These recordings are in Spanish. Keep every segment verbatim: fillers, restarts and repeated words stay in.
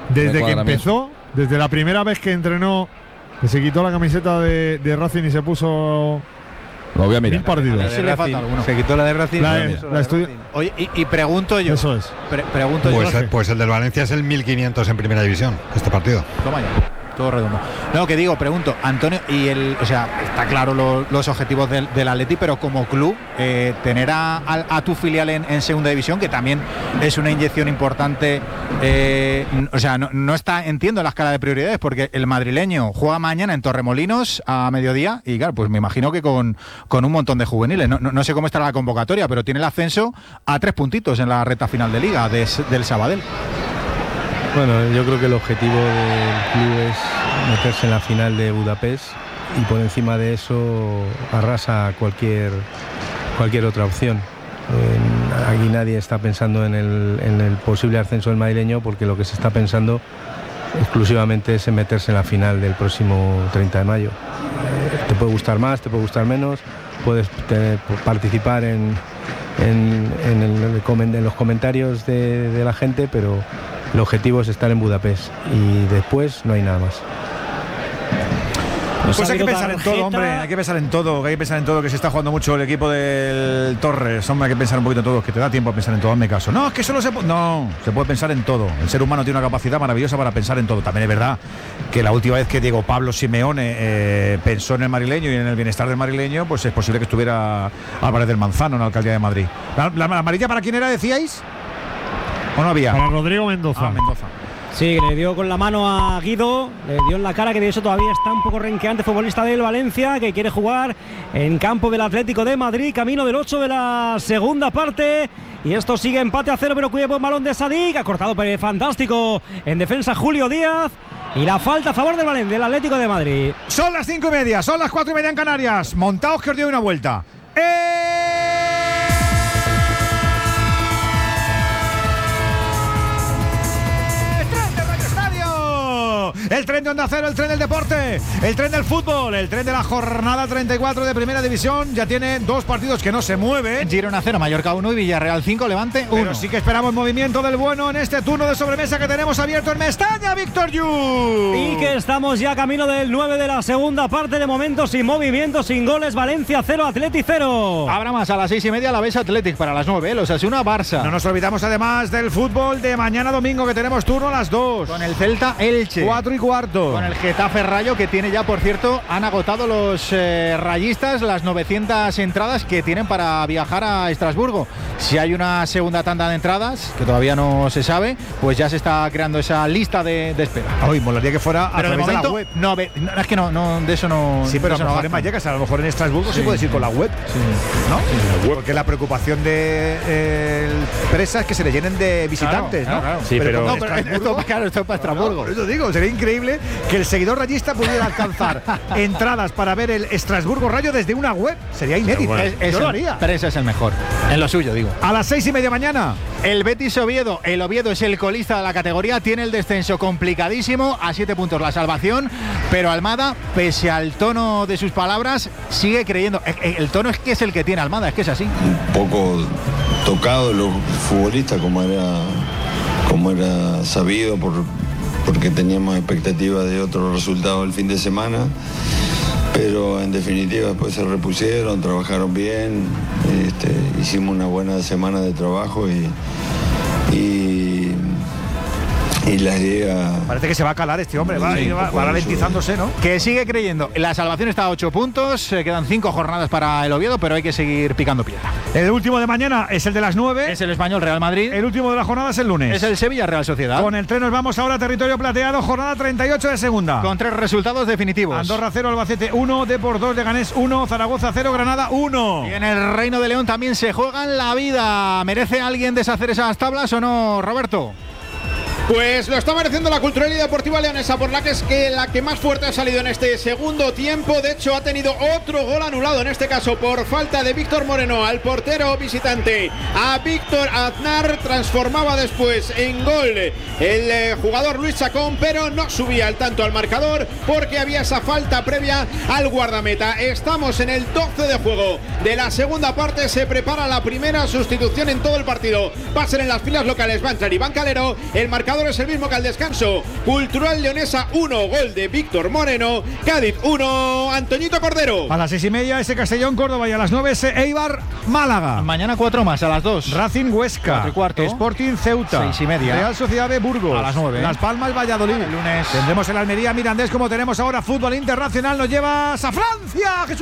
desde que empezó, desde la primera vez que entrenó, que se quitó la camiseta de, de Racing y se puso... Lo voy a mirar. Mil partidos. Se, le falta alguno. Se quitó la de Racing. La, La la de estudio... Racing. Oye, y, y pregunto yo. Eso es. Pre pregunto pues, yo. El, pues el del Valencia es el mil quinientos en primera división, este partido. Toma ya. Todo redondo. No, que digo, pregunto, Antonio, y el, o sea, está claro lo, los objetivos del, del Atleti, pero como club, eh, tener a, a, a tu filial en, en segunda división, que también es una inyección importante, eh, o sea, no, no está, entiendo la escala de prioridades, porque el madrileño juega mañana en Torremolinos a mediodía, y claro, pues me imagino que con, con un montón de juveniles. No, no, no sé cómo estará la convocatoria, pero tiene el ascenso a tres puntitos en la recta final de liga de, del Sabadell. Bueno, yo creo que el objetivo del club es meterse en la final de Budapest y por encima de eso arrasa cualquier cualquier otra opción. Eh, aquí nadie está pensando en el, en el posible ascenso del madrileño, porque lo que se está pensando exclusivamente es en meterse en la final del próximo treinta de mayo. Eh, te puede gustar más, te puede gustar menos, puedes tener, participar en, en, en, el, en los comentarios de, de la gente, pero el objetivo es estar en Budapest y después no hay nada más. Pues hay que pensar en todo, hombre, hay que pensar en todo, hay que pensar en todo, que se está jugando mucho el equipo del Torres, hombre, hay que pensar un poquito en todo, que te da tiempo a pensar en todo, hazme caso. No, es que solo se puede, no, se puede pensar en todo. El ser humano tiene una capacidad maravillosa para pensar en todo. También es verdad que la última vez que Diego Pablo Simeone eh, pensó en el madrileño y en el bienestar del madrileño, pues es posible que estuviera Álvarez del Manzano en la alcaldía de Madrid. ¿La, la, la amarilla para quién era, decíais? ¿O no había? Para Rodrigo Mendoza. Ah, Mendoza. Sí, le dio con la mano a Guido, le dio en la cara, que de eso todavía está un poco renqueante, futbolista del Valencia, que quiere jugar en campo del Atlético de Madrid, camino del ocho de la segunda parte. Y esto sigue empate a cero, pero cuida buen balón de Sadik, ha cortado pero fantástico en defensa Julio Díaz. Y la falta a favor del Valencia, del Atlético de Madrid. Son las cinco y media, son las cuatro y media en Canarias. Montaos que os doy una vuelta. ¡Eh! El tren de Onda Cero, el tren del deporte, el tren del fútbol, el tren de la jornada treinta y cuatro de Primera División. Ya tiene dos partidos que no se mueven. Girona cero, Mallorca uno y Villarreal cinco, Levante uno. Pero sí que esperamos movimiento del bueno en este turno de sobremesa que tenemos abierto en Mestalla, Víctor Yu. Y que estamos ya camino del nueve de la segunda parte, de momento sin movimiento, sin goles. Valencia cero, Atleti cero. Habrá más a las seis y media, la Besa Athletic para las nueve, los Osasuna Barça. No nos olvidamos además del fútbol de mañana domingo, que tenemos turno a las dos. Con el Celta Elche. cuatro y cuarto. Con el Getafe Rayo, que tiene ya, por cierto, han agotado los eh, rayistas las novecientas entradas que tienen para viajar a Estrasburgo. Si hay una segunda tanda de entradas, que todavía no se sabe, pues ya se está creando esa lista de, de espera. Hoy molaría que fuera a pero través de, momento, de la web. No, no, es que no, no, de eso no. Sí, pero a lo lo mejor en Vallecas, a lo mejor en Estrasburgo sí, sí puedes ir con la web. Sí. ¿No? Sí, la web. Porque la preocupación de eh, empresas es que se le llenen de visitantes, claro, ¿no? Claro, claro. Sí, pero, pero, no, pero esto, claro, esto es para Estrasburgo. No, eso digo, sería increíble que el seguidor rayista pudiera alcanzar entradas para ver el Estrasburgo Rayo desde una web. Sería inédito. Bueno, es, es Yo el, lo haría. Pero ese es el mejor. En lo suyo, digo. A las seis y media mañana. El Betis Oviedo. El Oviedo es el colista de la categoría. Tiene el descenso complicadísimo. A siete puntos la salvación. Pero Almada, pese al tono de sus palabras, sigue creyendo. El tono es que es el que tiene Almada. Es que es así. Un poco tocado los futbolistas, como era, como era sabido, por, porque teníamos expectativas de otro resultado el fin de semana. Pero en definitiva después se repusieron, trabajaron bien, este, hicimos una buena semana de trabajo y, y, y la idea... Parece que se va a calar este hombre, va, sí, va, va ralentizándose, ¿no? Que sigue creyendo. La salvación está a ocho puntos, eh, quedan cinco jornadas para el Oviedo, pero hay que seguir picando piedra. El último de mañana es el de las nueve. Es el Español Real Madrid. El último de la jornada es el lunes. Es el Sevilla Real Sociedad. Con el tren nos vamos ahora a territorio plateado, jornada treinta y ocho de segunda. Con tres resultados definitivos. Andorra cero, Albacete uno, Depor dos, Leganés uno, Zaragoza cero, Granada uno. Y en el Reino de León también se juegan la vida. ¿Merece alguien deshacer esas tablas o no, Roberto? Pues lo está mereciendo la Cultural y Deportiva Leonesa, por la que es que la que más fuerte ha salido en este segundo tiempo. De hecho, ha tenido otro gol anulado, en este caso por falta de Víctor Moreno al portero visitante. A Víctor Aznar transformaba después en gol el eh, jugador Luis Chacón, pero no subía al tanto al marcador porque había esa falta previa al guardameta. Estamos en el doce de juego de la segunda parte. Se prepara la primera sustitución en todo el partido. Va a ser en las filas locales. Va a entrar Iván Calero. El marcador marcador es el mismo que al descanso. Cultural Leonesa uno, gol de Víctor Moreno. Cádiz uno, Antoñito Cordero. A las seis y media ese Castellón Córdoba y a las nueve ese Eibar Málaga. Mañana cuatro más, a las dos. Racing Huesca. Cuatro y cuarto. Sporting Ceuta. Seis y media. Real Sociedad de Burgos. A las nueve. Las Palmas Valladolid. El lunes. Tendremos el Almería Mirandés, como tenemos ahora fútbol internacional. Nos llevas a Francia, Jesús.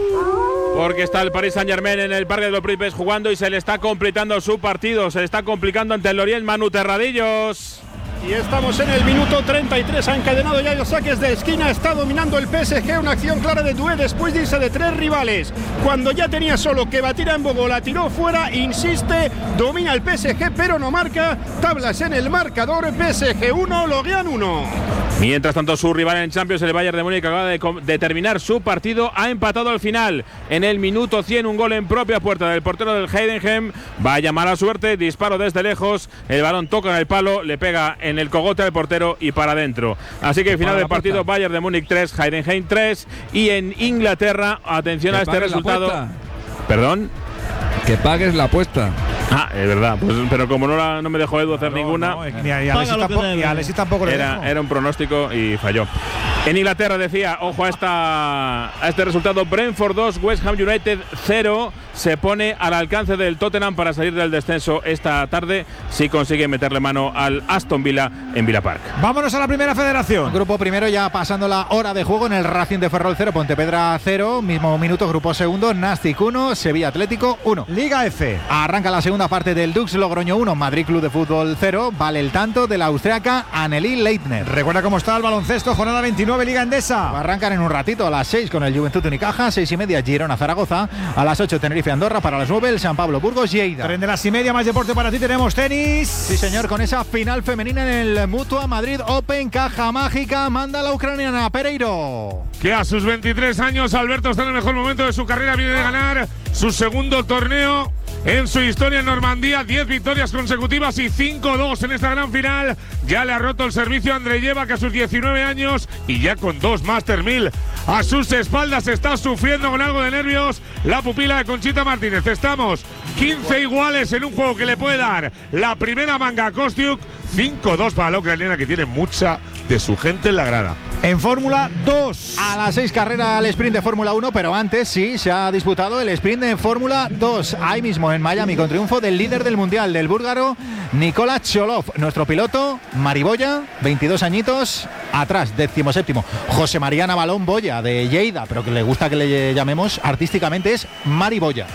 Porque está el Paris Saint-Germain en el Parque de los Príncipes jugando y se le está complicando su partido. Se le está complicando ante el Lorient. Manu Terradillos. Y estamos en el minuto treinta y tres, ha encadenado ya los saques de esquina, está dominando el P S G, una acción clara de Doué después de irse de tres rivales. Cuando ya tenía solo que batir a Mbogo, la tiró fuera, insiste, domina el P S G pero no marca, tablas en el marcador, P S G uno, Lorient uno. Mientras tanto, su rival en Champions, el Bayern de Múnich, acaba de, de terminar su partido, ha empatado al final. En el minuto cien, un gol en propia puerta del portero del Heidenheim. Vaya mala suerte, disparo desde lejos, el balón toca en el palo, le pega en el cogote al portero y para adentro. Así que final del partido, Bayern de Múnich tres, Heidenheim tres. Y en Inglaterra, atención a este resultado. ¿Perdón? Que pagues la apuesta. Ah, es verdad, pues, pero como no, la, no me dejó Edu hacer no, ninguna, no, ni a, y a Alexis tampoco, y a Alexis tampoco le era, era un pronóstico y falló. En Inglaterra decía, ojo a, esta, a este resultado, Brentford dos, West Ham United cero, se pone al alcance del Tottenham para salir del descenso esta tarde si consigue meterle mano al Aston Villa en Villa Park. Vámonos a la primera federación. Grupo primero, ya pasando la hora de juego en el Racing de Ferrol cero, Pontevedra cero, mismo minuto, grupo segundo, Nastic uno, Sevilla Atlético uno. Liga F. Arranca la segunda parte del Dux Logroño uno, Madrid Club de Fútbol cero, vale el tanto de la austriaca Anneli Leitner. Recuerda cómo está el baloncesto, jornada veintinueve, Liga Endesa. Arrancan en un ratito a las seis con el Juventud Unicaja, seis y media Girona Zaragoza, a las ocho Tenerife Andorra, para las nueve el San Pablo Burgos Lleida. Tren de las y media, más deporte para ti, tenemos tenis. Sí señor, con esa final femenina en el Mutua Madrid Open, caja mágica, manda la ucraniana Pereiro. Que a sus veintitrés años Alberto está en el mejor momento de su carrera, viene de ganar su segundo torneo en su historia en Normandía, diez victorias consecutivas y cinco dos en esta gran final. Ya le ha roto el servicio a Andreyeva, que a sus diecinueve años y ya con dos Master mil a sus espaldas está sufriendo con algo de nervios la pupila de Conchita Martínez. Estamos quince iguales en un juego que le puede dar la primera manga a Kostiuk. cinco dos para la ucraniana, que tiene mucha de su gente en la grada. En Fórmula dos. A las seis carrera el sprint de Fórmula uno, pero antes sí se ha disputado el sprint de Fórmula dos. Ahí mismo en Miami, con triunfo del líder del mundial, del búlgaro Nikola Cholov. Nuestro piloto, Mariboya, veintidós añitos, atrás, decimoséptimo. José María Navalón Boya, de Lleida, pero que le gusta que le llamemos artísticamente, es Mariboya.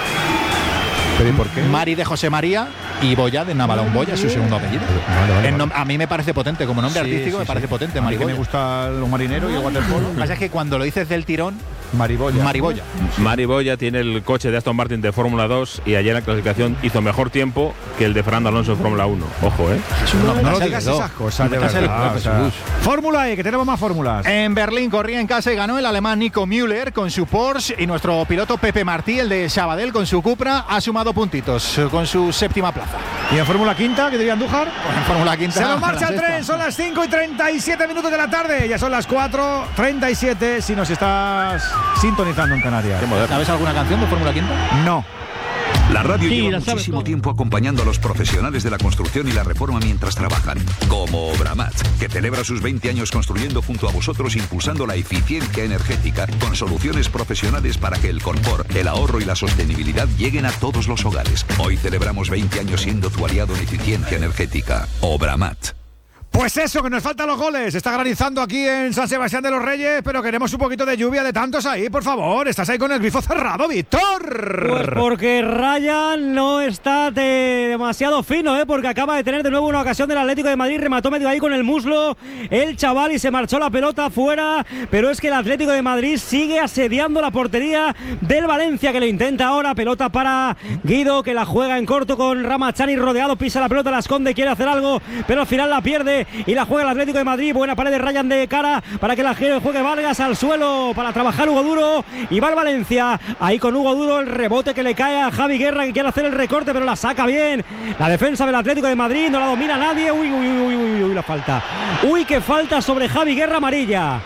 ¿Pero y por qué? Mari de José María y Boya de Navalón Boya, su segundo apellido. Vale, vale, vale. A mí me parece potente, como nombre sí, artístico sí, me parece sí. potente. A mí que me gusta los marineros y el waterpolo. Lo que pasa es que cuando lo dices del tirón, Mariboya. Mariboya. Mariboya tiene el coche de Aston Martin de Fórmula dos y ayer en la clasificación hizo mejor tiempo que el de Fernando Alonso en Fórmula uno. Ojo, ¿eh? No, no, no lo digas esas cosas, de verdad. O sea, Fórmula E, que tenemos más fórmulas. En Berlín corría en casa y ganó el alemán Nico Müller con su Porsche, y nuestro piloto Pepe Martí, el de Sabadell, con su Cupra, ha sumado puntitos con su séptima plaza. ¿Y en Fórmula Quinta, que diría Andújar? Pues en Fórmula Quinta. Se nos marcha el tren, son las cinco y treinta y siete minutos de la tarde, ya son las cuatro y treinta y siete si nos estás sintonizando en Canarias. ¿Sabes alguna canción de Fórmula Quinta? No. La radio sí, lleva muchísimo tiempo acompañando a los profesionales de la construcción y la reforma mientras trabajan, como Obramat, que celebra sus veinte años construyendo junto a vosotros, impulsando la eficiencia energética con soluciones profesionales para que el confort, el ahorro y la sostenibilidad lleguen a todos los hogares. Hoy celebramos veinte años siendo tu aliado en eficiencia energética. Obramat. Pues eso, que nos faltan los goles. Está granizando aquí en San Sebastián de los Reyes, pero queremos un poquito de lluvia de tantos ahí, por favor. Estás ahí con el grifo cerrado, Víctor. Pues porque Ryan no está de demasiado fino, ¿eh? Porque acaba de tener de nuevo una ocasión del Atlético de Madrid. Remató medio ahí con el muslo el chaval y se marchó la pelota fuera. Pero es que el Atlético de Madrid sigue asediando la portería del Valencia, que lo intenta ahora. Pelota para Guido, que la juega en corto con Ramachani rodeado. Pisa la pelota, la esconde, quiere hacer algo, pero al final la pierde y la juega el Atlético de Madrid. Buena pared de Ryan de cara para que la juegue Vargas al suelo para trabajar Hugo Duro, y va el Valencia ahí con Hugo Duro, el rebote que le cae a Javi Guerra, que quiere hacer el recorte pero la saca bien la defensa del Atlético de Madrid, no la domina nadie. Uy, uy, uy, uy, uy, la falta, uy, que falta sobre Javi Guerra, amarilla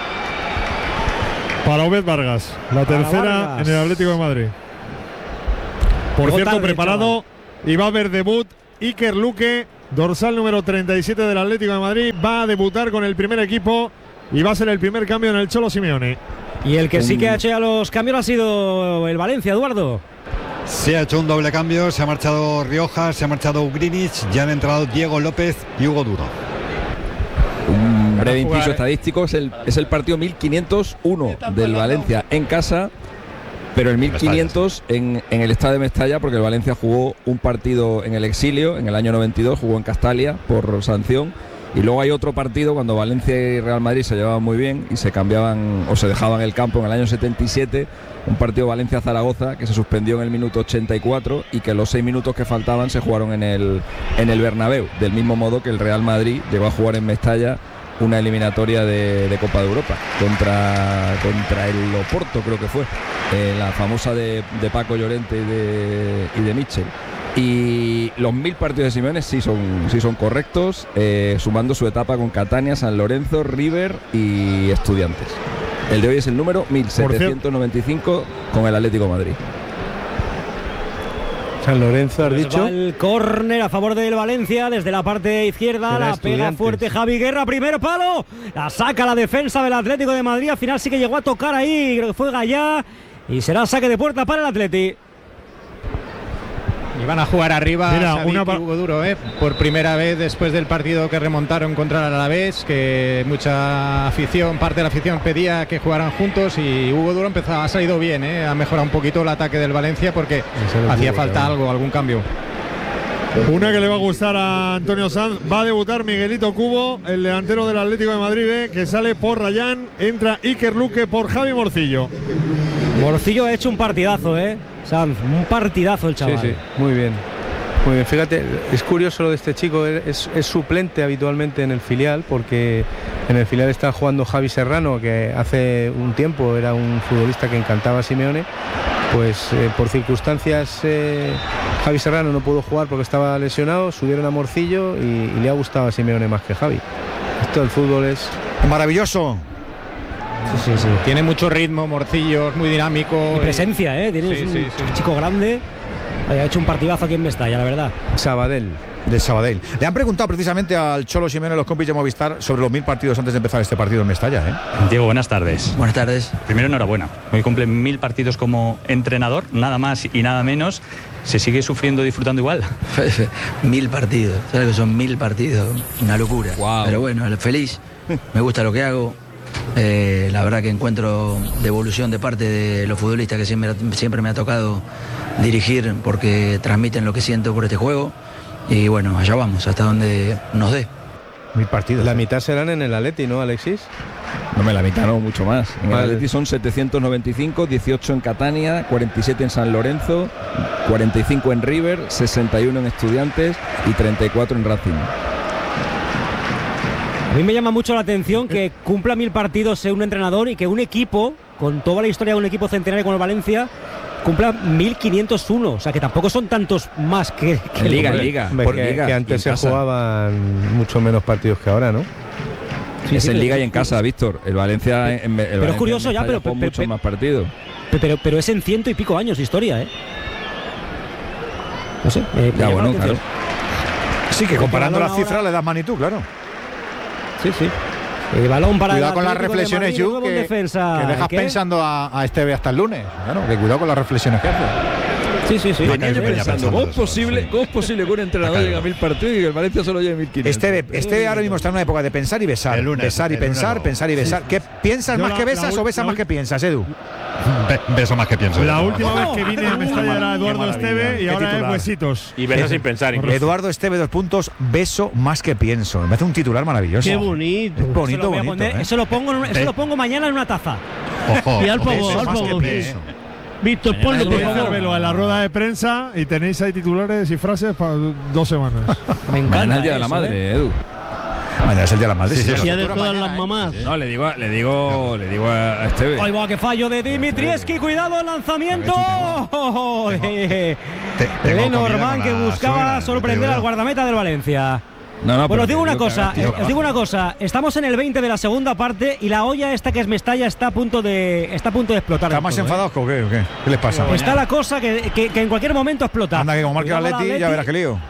para Obed Vargas, la para tercera Vargas en el Atlético de Madrid. Por Llegó cierto, tarde, preparado, chaval. Y va a haber debut Iker Luque dorsal número treinta y siete del Atlético de Madrid, va a debutar con el primer equipo y va a ser el primer cambio en el Cholo Simeone. Y el que sí que ha hecho ya los cambios ha sido el Valencia, Eduardo. Se ha hecho un doble cambio, se ha marchado Rioja, se ha marchado Ugrinic, ya han entrado Diego López y Hugo Duro. Un breve inciso estadístico, es el, es el partido mil quinientos uno del Valencia en casa, pero el mil quinientos en, en el estadio de Mestalla, porque el Valencia jugó un partido en el exilio en el año noventa y dos, jugó en Castalia por sanción. Y luego hay otro partido cuando Valencia y Real Madrid se llevaban muy bien y se cambiaban o se dejaban el campo en el año setenta y siete, un partido Valencia-Zaragoza que se suspendió en el minuto ochenta y cuatro y que los seis minutos que faltaban se jugaron en el, en el Bernabéu, del mismo modo que el Real Madrid llegó a jugar en Mestalla una eliminatoria de, de Copa de Europa contra, contra el Oporto, creo que fue, eh, la famosa de, de Paco Llorente y de, y de Mitchell. Y los mil partidos de Simeone sí son, sí son correctos, eh, sumando su etapa con Catania, San Lorenzo, River y Estudiantes. El de hoy es el número mil setecientos noventa y cinco con el Atlético de Madrid. San Lorenzo, has dicho. El córner a favor del Valencia desde la parte izquierda. La pega fuerte Javi Guerra. Primer palo. La saca la defensa del Atlético de Madrid. Al final sí que llegó a tocar ahí. Creo que fue Gallá. Y será saque de puerta para el Atleti. Y van a jugar arriba Mira, Sadik una pa- y Hugo Duro, ¿eh? Por primera vez después del partido que remontaron contra el Alavés, que mucha afición, parte de la afición pedía que jugaran juntos, y Hugo Duro empezó, ha salido bien, ¿eh? Ha mejorado un poquito el ataque del Valencia porque hacía falta algo, algún cambio. Una que le va a gustar a Antonio Sanz, va a debutar Miguelito Cubo, el delantero del Atlético de Madrid B, que sale por Rayán, entra Iker Luque por Javi Morcillo. Morcillo ha hecho un partidazo, ¿eh? Sanz, un partidazo el chaval. Sí, sí, muy bien. Muy bien, fíjate, es curioso lo de este chico, es, es suplente habitualmente en el filial, porque en el filial está jugando Javi Serrano, que hace un tiempo era un futbolista que encantaba a Simeone. Pues eh, por circunstancias eh, Javi Serrano no pudo jugar porque estaba lesionado, subieron a Morcillo y, y le ha gustado a Simeone más que Javi. Esto del fútbol es maravilloso. Sí, sí, sí. Tiene mucho ritmo, Morcillo, es muy dinámico. Y presencia, ¿eh? Tiene Sí, un, sí, sí. un chico grande. Ha hecho un partidazo aquí en Mestalla, la verdad. Sabadell. De Sabadell. Le han preguntado precisamente al Cholo Simeone, los compis de Movistar, sobre los mil partidos antes de empezar este partido en Mestalla, ¿eh? Diego, buenas tardes. Buenas tardes. Primero, enhorabuena. Hoy cumple mil partidos como entrenador, nada más y nada menos. ¿Se sigue sufriendo, disfrutando igual? Mil partidos, ¿sabes que son mil partidos? Una locura. Wow. Pero bueno, feliz, me gusta lo que hago. Eh, la verdad que encuentro devolución de parte de los futbolistas que siempre, siempre me ha tocado dirigir, porque transmiten lo que siento por este juego. Y bueno, allá vamos, hasta donde nos dé. Mil partidos. La mitad serán en el Atleti, ¿no, Alexis? No me la mitad, no, mucho más. En Vale. el Atleti son setecientos noventa y cinco, dieciocho en Catania, cuarenta y siete en San Lorenzo, cuarenta y cinco en River, sesenta y uno en Estudiantes y treinta y cuatro en Racing. A mí me llama mucho la atención que cumpla mil partidos un entrenador y que un equipo, con toda la historia de un equipo centenario como el Valencia, cumpla mil quinientos uno. O sea, que tampoco son tantos más que, que En Liga, el- en Liga. Hombre, Por que, Liga que y antes en se casa. jugaban mucho menos partidos que ahora, ¿no? Sí, es sí, en pero- Liga y en casa, Víctor. El Valencia, en, el Valencia es curioso en ya, Mestalla pero- jugó pero- muchos pero- más partidos. Pero, pero es en ciento y pico años de historia, ¿eh? No sé. me- me Ya, llama la bueno, atención. claro. Sí, que comparando balón las cifras ahora- le das magnitud, claro. Sí, sí. El balón para Cuidado el con las Atlético de reflexiones, Madrid, Yu, nuevo en que, defensa. que dejas ¿Qué? pensando a, a Esteve hasta el lunes. Claro, que cuidado con las reflexiones que hace. Sí, sí, sí. Venía yo venía pensando, pensando ¿cómo es eso, posible, sí. ¿cómo es posible que un entrenador llegue a mil partidos y que el Valencia solo llegue mil quinientos? Esteve, Esteve ahora mismo está en una época de pensar y besar. El lunes, besar y el lunes pensar, no. pensar y besar. ¿Qué piensas Yo más la- que besas la o besas ul- más la que piensas, Edu? Be- beso más que pienso. La yo. última vez que vine a Mestalla era Eduardo maravilla. Esteve y Qué ahora es titular. Huesitos. Y besas sin pensar, incluso. Eduardo Esteve, dos puntos, beso más que pienso. Me hace un titular maravilloso. Qué bonito. Es Eso bonito, lo, voy a bonito. poner- ¿eh? eso lo pongo, en un- eso Eh. lo pongo mañana en una taza. Ojo, Y al ojo, favor, Beso al más que favor. pienso. Víctor, ponlo, por favor. Velo en la rueda de prensa y tenéis ahí titulares y frases para dos semanas. Me encanta. Mañana es el Día de la eso, Madre, ¿eh? Edu. Mañana es el día de la madre. Sí, sí, sí, Día sí. de todas las mamás. No, le digo, le digo, le digo a Esteve. Ahí va, que fallo de Dimitrievski, cuidado el lanzamiento de Te- tengo Lenormand, comida que con la buscaba suegra, sorprender te digo al yo. guardameta del Valencia. No, no, Bueno, pero os digo te una digo que cosa, hagas, tío, eh, os digo una cosa, estamos en el veinte de la segunda parte y la olla esta que es Mestalla está a punto de está a punto de explotar. ¿Están del más todo, ¿eh? enfadados que o qué, o qué? ¿Qué les pasa? Está la cosa que, que- que en cualquier momento explota. Anda, que como marque el Cuidado Atleti, ya Atleti. verás qué lío.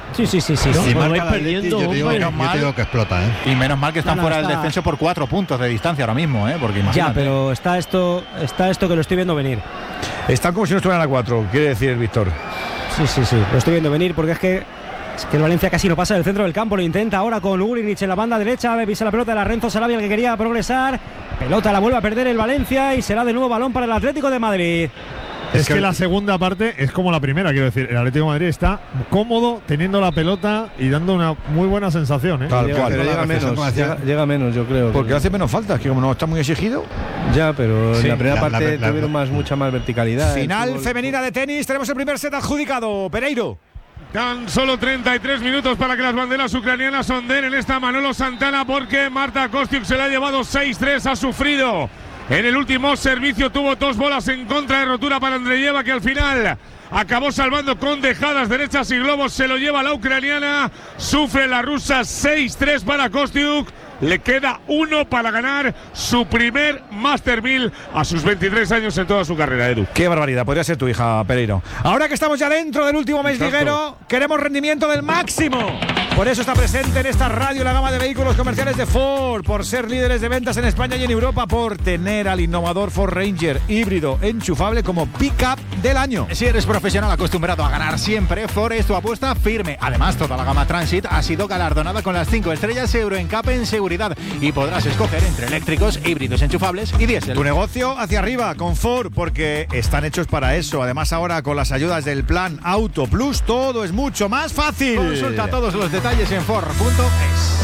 Sí, sí, sí, sí. Si ¿no? marca el Atleti, yo, te digo, yo te digo que explota, ¿eh? Y menos mal que están No, no, fuera está... del descenso por cuatro puntos de distancia ahora mismo, ¿eh? Porque imagínate. Ya, pero está esto, está esto que lo estoy viendo venir. Están como si no estuvieran a cuatro, quiere decir Víctor. Sí, sí, sí, lo estoy viendo venir porque es que Es que el Valencia casi no pasa del centro del campo. Lo intenta ahora con Ugrinic en la banda derecha. Pisa la pelota de la Renzo Sarabia, el que quería progresar. Pelota la vuelve a perder el Valencia y será de nuevo balón para el Atlético de Madrid. Es, es que, que la segunda parte es como la primera, quiero decir. El Atlético de Madrid está cómodo teniendo la pelota y dando una muy buena sensación, ¿eh? Tal cual. Pero llega menos, llega, llega menos, yo creo. Porque que... hace menos falta, es que como no está muy exigido. Ya, pero sí, en la primera la, parte la, la, tuvieron más, mucha más verticalidad. Final fútbol, femenina de tenis, tenemos el primer set adjudicado. Pereiro. Tan solo treinta y tres minutos para que las banderas ucranianas ondeen en esta Manolo Santana, porque Marta Kostyuk se la ha llevado seis tres, ha sufrido. En el último servicio tuvo dos bolas en contra de rotura para Andreyeva, que al final acabó salvando con dejadas derechas y globos. Se lo lleva la ucraniana, sufre la rusa. Seis tres para Kostyuk. Le queda uno para ganar su primer Master mil a sus veintitrés años en toda su carrera, Edu. Qué barbaridad, podría ser tu hija, Pereiro. Ahora que estamos ya dentro del último mes liguero, queremos rendimiento del máximo. Por eso está presente en esta radio la gama de vehículos comerciales de Ford, por ser líderes de ventas en España y en Europa, por tener al innovador Ford Ranger híbrido enchufable como pick-up del año. Si eres profesional acostumbrado a ganar siempre, Ford es tu apuesta firme. Además, toda la gama Transit ha sido galardonada con las cinco estrellas Euro N C A P en seguridad y podrás escoger entre eléctricos, híbridos enchufables y diésel. Tu negocio hacia arriba con Ford, porque están hechos para eso. Además, ahora con las ayudas del plan Auto Plus, todo es mucho más fácil. Consulta todos los detalles en Ford punto es.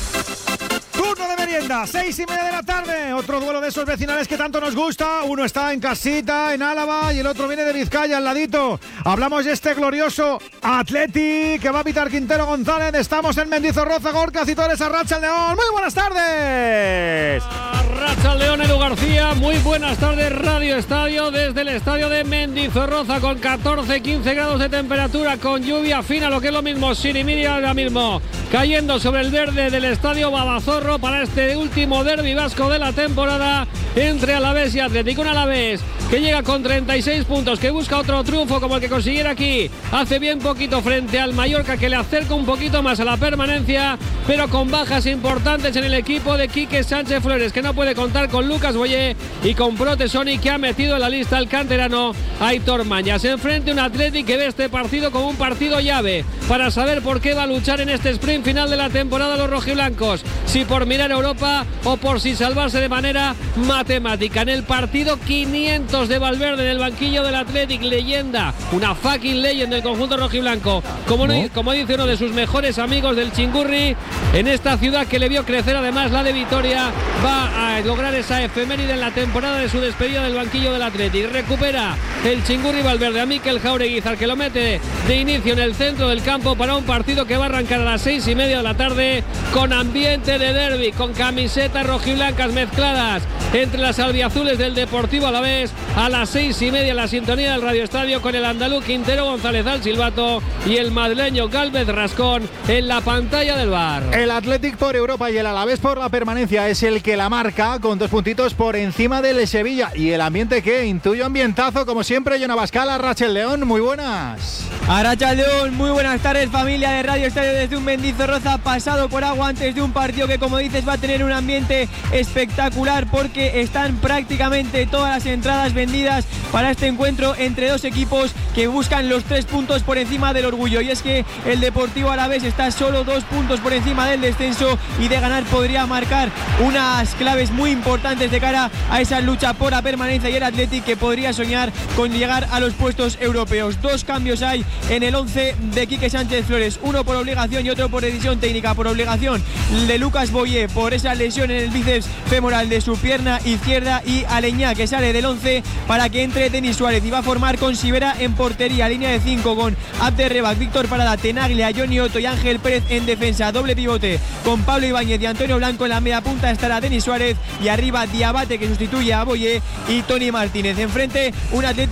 Turno de merienda, seis y media de la tarde. Otro duelo de esos vecinales que tanto nos gusta. Uno está en casita, en Álava, y el otro viene de Vizcaya, al ladito. Hablamos de este glorioso Atleti que va a pitar Quintero González. Estamos en Mendizorroza, Gorka Citores, Arratsaldeon. Muy buenas tardes. Arratsaldeon, Edu García. Muy buenas tardes, Radio Estadio, desde el estadio de Mendizorroza, con catorce quince grados de temperatura, con lluvia fina, lo que es lo mismo, sirimiri ahora mismo, cayendo sobre el verde del estadio Babazorro para este último derbi vasco de la temporada entre Alavés y Atlético. Un Alavés que llega con treinta y seis puntos, que busca otro triunfo como el que consiguiera aquí hace bien poquito frente al Mallorca, que le acerca un poquito más a la permanencia, pero con bajas importantes en el equipo de Quique Sánchez Flores, que no puede contar con Lucas Boyé y con Protesoni, que ha metido en la lista al canterano Aitor Mañas. Enfrente un Atleti que ve este partido como un partido llave para saber por qué va a luchar en este sprint final de la temporada los rojiblancos, si por mirar Europa o por si salvarse de manera matemática. En el partido quinientos de Valverde en el banquillo del Athletic, leyenda, una fucking legend del conjunto rojiblanco, como, ¿no? como dice uno de sus mejores amigos del Chingurri, en esta ciudad que le vio crecer además la de Vitoria. Va a lograr esa efeméride en la temporada de su despedida del banquillo del Athletic. Recupera el Chingurri Valverde a Mikel Jaureguizar, que lo mete de inicio en el centro del campo para un partido que va a arrancar a las seis y media de la tarde con ambiente de derbi, con camisetas rojiblancas mezcladas entre las albiazules del Deportivo Alavés. A las seis y media la sintonía del Radio Estadio, con el andaluz Quintero González al silbato y el madrileño Gálvez Rascón en la pantalla del bar. El Athletic por Europa y el Alavés por la permanencia es el que la marca, con dos puntitos por encima del Sevilla. Y el ambiente, que intuyo ambientazo como siempre. Jonah Bascal, Arratsaldeon, muy buenas. Arratsaldeon, muy buenas tardes, familia de Radio Estadio, desde un Mendizorroza pasado por agua, antes de un partido que, como dices, va a tener un ambiente espectacular, porque están prácticamente todas las entradas vendidas para este encuentro entre dos equipos que buscan los tres puntos por encima del orgullo. Y es que el Deportivo Alavés está solo dos puntos por encima del descenso, y de ganar podría marcar unas claves muy importantes de cara a esa lucha por la permanencia, y el Athletic que podría soñar con llegar a los puestos europeos. Dos cambios hay en el once de Quique Sánchez Flores, uno por obligación y otro por decisión técnica. Por obligación de Lucas Boyé, por esa lesión en el bíceps femoral de su pierna izquierda, y Aleñá, que sale del once para que entre Denis Suárez, y va a formar con Sivera en portería, línea de cinco con Abderrebak, Víctor Parada, Tenaglia, Johnny Otto y Ángel Pérez en defensa, doble pivote con Pablo Ibáñez y Antonio Blanco. En la media punta estará Denis Suárez, y arriba Diabate, que sustituye a Boyé, y Tony Martínez. Enfrente un Atleti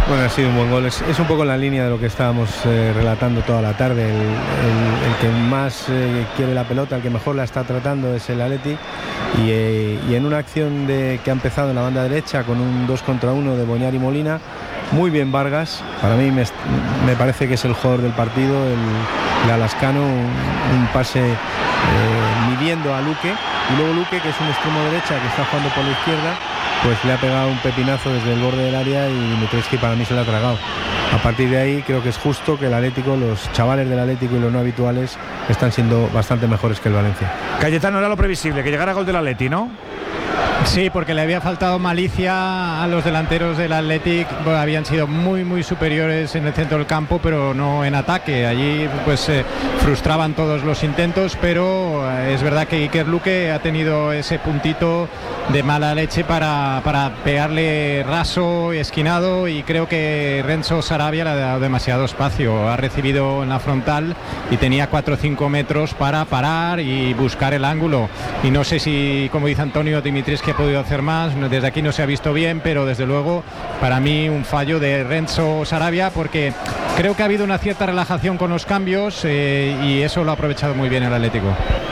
Bueno, ha sido un buen gol. Es, es un poco en la línea de lo que estábamos eh, relatando toda la tarde. El, el, el que más eh, quiere la pelota, el que mejor la está tratando es el Athletic. Y, eh, y en una acción de, que ha empezado en la banda derecha con un dos contra uno de Boñar y Molina, muy bien Vargas. Para mí me, me parece que es el jugador del partido, el, el alascano, un, un pase eh, midiendo a Luque. Y luego Luque, que es un extremo derecha que está jugando por la izquierda, pues le ha pegado un pepinazo desde el borde del área y Dimitrescu para mí se lo ha tragado. A partir de ahí creo que es justo que el Atlético, los chavales del Atlético y los no habituales están siendo bastante mejores que el Valencia. Cayetano, era lo previsible, que llegara gol del Atleti, ¿no? Sí, porque le había faltado malicia a los delanteros del Athletic. Bueno, habían sido muy muy superiores en el centro del campo, pero no en ataque. Allí pues eh, frustraban todos los intentos, pero eh, es verdad que Iker Luque ha tenido ese puntito de mala leche para, para pegarle raso y esquinado, y creo que Renzo Sarabia le ha dado demasiado espacio. Ha recibido en la frontal y tenía cuatro o cinco metros para parar y buscar el ángulo. Y no sé si, como dice Antonio, Dimitris que ha podido hacer más. Desde aquí no se ha visto bien, pero desde luego para mí un fallo de Renzo Sarabia, porque creo que ha habido una cierta relajación con los cambios eh, y eso lo ha aprovechado muy bien el Atlético.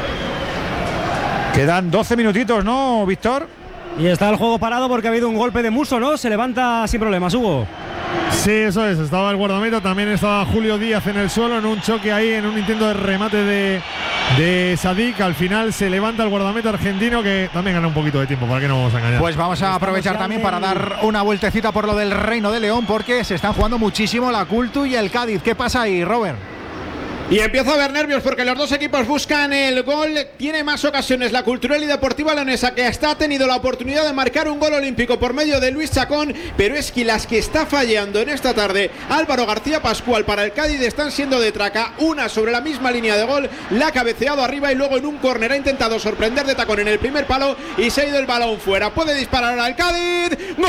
Quedan doce minutitos, ¿no, Víctor? Y está el juego parado porque ha habido un golpe de Muso, ¿no? Se levanta sin problemas, Hugo. Sí, eso es, estaba el guardameta, también estaba Julio Díaz en el suelo en un choque ahí, en un intento de remate de, de Sadik. Al final se levanta el guardameta argentino, que también gana un poquito de tiempo, ¿para qué no vamos a engañar? Pues vamos a aprovechar también para dar una vueltecita por lo del Reino de León, porque se están jugando muchísimo la Cultu y el Cádiz. ¿Qué pasa ahí, Robert? Y empieza a haber nervios porque los dos equipos buscan el gol. Tiene más ocasiones la Cultural y Deportiva Leonesa, que hasta ha tenido la oportunidad de marcar un gol olímpico por medio de Luis Chacón, pero es que las que está fallando en esta tarde Álvaro García Pascual para el Cádiz están siendo de traca. Una sobre la misma línea de gol, la ha cabeceado arriba, y luego en un córner ha intentado sorprender de tacón en el primer palo y se ha ido el balón fuera. Puede disparar ahora el Cádiz. ¡Gol!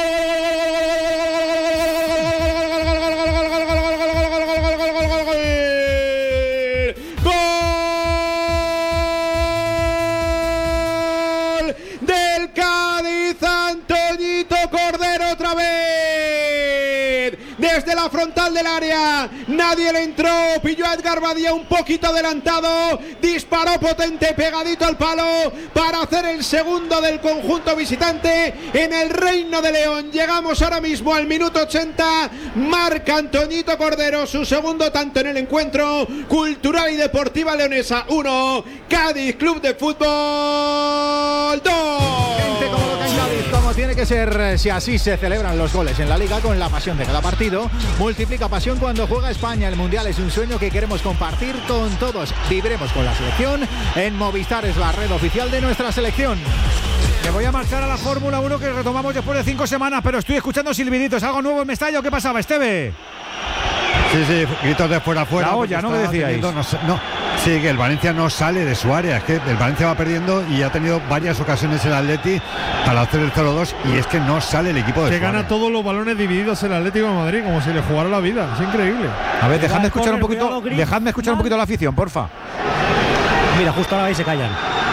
Desde la frontal del área, nadie le entró, pilló a Edgar Badía un poquito adelantado, disparó potente, pegadito al palo para hacer el segundo del conjunto visitante en el Reino de León. Llegamos ahora mismo al minuto ochenta, marca Antoñito Cordero su segundo tanto en el encuentro. Cultural y Deportiva Leonesa uno, Cádiz Club de Fútbol dos. Gente como lo que en Cádiz, como tiene que ser, si así se celebran los goles en la Liga, con la pasión de cada partido. Multiplica pasión cuando juega España. El Mundial es un sueño que queremos compartir con todos. Viviremos con la selección. En Movistar es la red oficial de nuestra selección. Me voy a marchar a la Fórmula uno, que retomamos después de cinco semanas, pero estoy escuchando silbiditos. ¿Algo nuevo en Mestalla o qué pasaba, Esteve? Sí, sí, gritos de fuera a fuera. La olla, ¿no? ¿Qué decíais? No, no, sí, que el Valencia no sale de su área. Es que el Valencia va perdiendo y ha tenido varias ocasiones el Atleti para hacer el cero dos, y es que no sale el equipo de que su gana área. Todos los balones divididos el Atlético de Madrid, como si le jugara la vida. Es increíble. A ver, dejadme escuchar un poquito, dejadme escuchar un poquito la afición, porfa. Mira, justo ahora ahí se callan.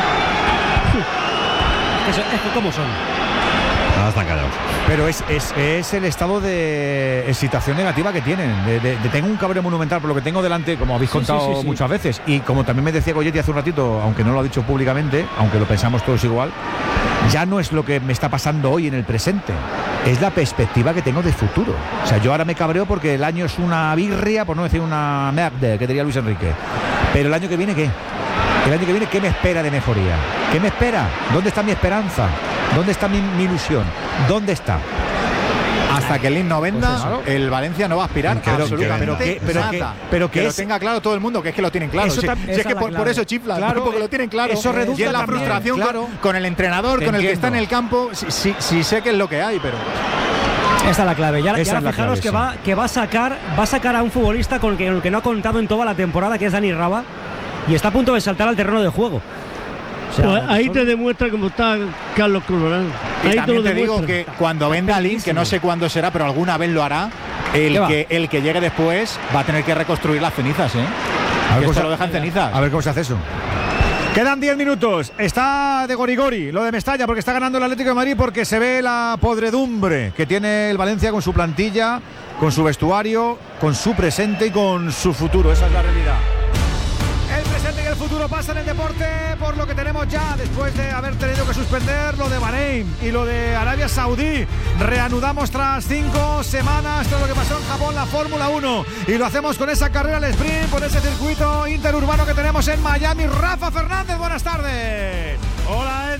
Es, es que cómo son. Nada, están callados. Pero es, es, es el estado de excitación negativa que tienen. De, de, de tengo un cabreo monumental por lo que tengo delante, como habéis Sí, contado sí, sí, sí. muchas veces. Y como también me decía Goyetti hace un ratito, aunque no lo ha dicho públicamente, aunque lo pensamos todos igual, ya no es lo que me está pasando hoy en el presente, es la perspectiva que tengo de futuro. O sea, yo ahora me cabreo porque el año es una birria, por no decir una merde, que diría Luis Enrique. Pero el año que viene, ¿qué? El año que viene, ¿qué me espera de mejoría? ¿Qué me espera? ¿Dónde está mi esperanza? ¿Dónde está mi, mi ilusión? ¿Dónde está? Hasta que el himno venda, Pues claro. el Valencia no va a aspirar Pero- absolutamente pero que- pero nada. que- pero que que lo es- tenga claro todo el mundo, que es que lo tienen claro. Eso Si, tam- si esa es que es la por, clave. por eso chiflan, Claro, porque lo tienen claro. eso redunda y es la también, frustración claro. con, con el entrenador, Te con el que entiendo. está en el campo. Sí, sí, sí sé que es lo que hay, pero Esa es la clave. Ya, Esa ya es la fijaros clave, que, sí. va, que va a sacar va a sacar a un futbolista con el que, el que no ha contado en toda la temporada, que es Dani Raba, y está a punto de saltar al terreno de juego. O sea, Pues ahí son- te demuestra cómo está Carlos Corbalán. y Ahí te también lo te digo demuestra. que cuando venga Lin, que no sé cuándo será, pero alguna vez lo hará, el ¿Qué va? que, el que llegue después va a tener que reconstruir las cenizas, ¿eh? A ver Que cómo esto se- lo dejan cenizas. A ver cómo se hace eso. Quedan diez minutos. Está de gorigori lo de Mestalla porque está ganando el Atlético de Madrid, porque se ve la podredumbre que tiene el Valencia con su plantilla, con su vestuario, con su presente y con su futuro. Esa es la realidad. El presente y el futuro pasan en deporte por lo que tenemos ya después de haber tenido que suspender lo de Bahrein y lo de Arabia Saudí. Reanudamos tras cinco semanas todo lo que pasó en Japón, la Fórmula uno, y lo hacemos con esa carrera al sprint, con ese circuito interurbano que tenemos en Miami. Rafa Fernández, buenas tardes. Hola, Ed.